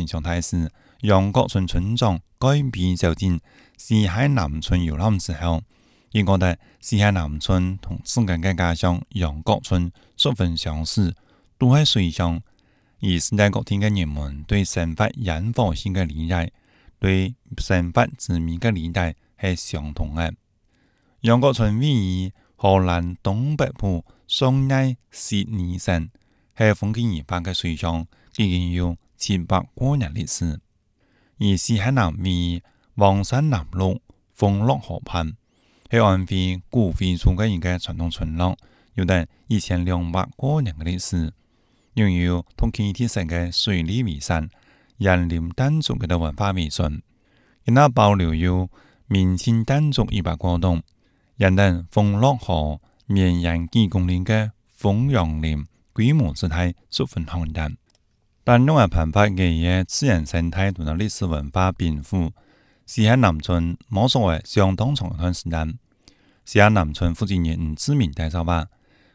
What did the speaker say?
上台时，杨国春村长改变决定西海南村游览之后，伊觉得西海南村同自家嘅家乡杨国村十分相似，都喺水上。而时代各地嘅人们对生活引火性嘅理解，对生活之谜嘅理解系相同嘅。杨国村位于荷兰东北部桑埃悉尼省，系风景宜发嘅水上，已经有700多年历史。而西海南位于黄山南路丰乐河畔，系安徽古徽族嘅一个传统村落，有得1200多年嘅历史。拥有同其他省嘅水利遗产、人林傣族嘅文化遗存，亦都保留有明清傣族100多棟，因等丰乐河绵延幾公里嘅鳳陽林，規模姿態十分龐大。但用嘅辦法嘅自然生態同歷史文化禀賦，西海南村摸索嘅相當長一段時間。西海南村附近嘅知名大造吧。